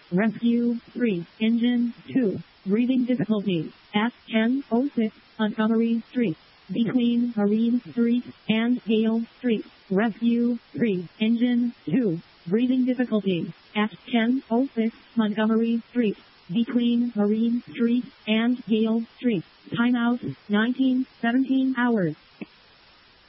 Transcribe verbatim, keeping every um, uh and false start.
Rescue three, Engine two, breathing difficulty, at ten oh six Montgomery Street, between Marine Street and Hale Street. Rescue three, Engine two, breathing difficulty, at ten oh six Montgomery Street, between Marine Street and Hale Street. Timeout, nineteen seventeen hours.